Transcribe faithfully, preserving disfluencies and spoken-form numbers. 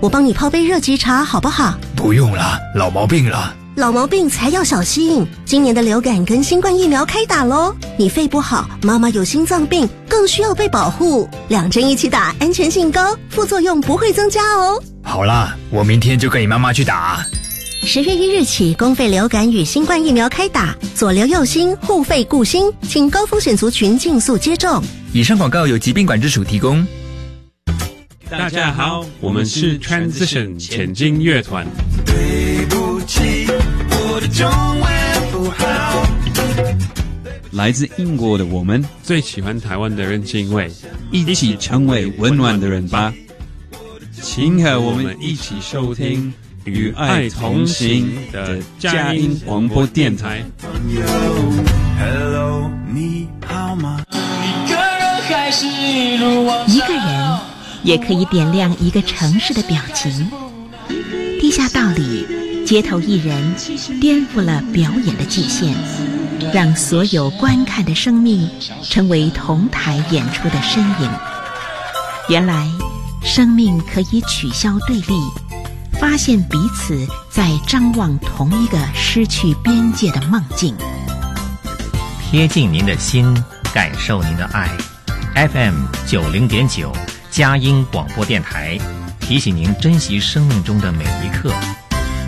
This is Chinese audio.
我帮你泡杯热吉茶好不好？ 不用了，老毛病了。 老毛病才要小心，今年的流感跟新冠疫苗开打咯，你肺不好，妈妈有心脏病，更需要被保护，两针一起打，安全性高，副作用不会增加哦。 好啦，我明天就跟你妈妈去打。 十月一日起，公费流感与新冠疫苗开打，左流右心，护肺顾心，请高风险族群尽速接种。 以上广告由疾病管制署提供。 大家好，我们是 Transition 前进乐团。 对不起，我的中文不好。 来自英国的我们， 最喜欢台湾的人情味， 一起成为温暖的人吧。请和我们一起收听与爱同行的佳音广播电台。 Hello， 你好吗？ 一个人还是一路往上， 一个人也可以点亮一个城市的表情。地下道里，街头艺人颠覆了表演的界限，让所有观看的生命成为同台演出的身影。原来，生命可以取消对立，发现彼此在张望同一个失去边界的梦境。 贴近您的心，感受您的爱。F M 九零点九。佳音广播电台提醒您珍惜生命中的每一刻，